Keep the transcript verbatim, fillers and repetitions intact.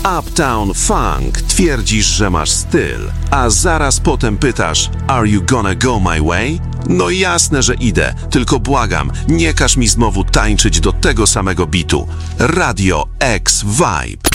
Uptown Funk, twierdzisz, że masz styl, a zaraz potem pytasz, are you gonna go my way? No jasne, że idę, tylko błagam, nie każ mi znowu tańczyć do tego samego bitu. Radio X Vibe.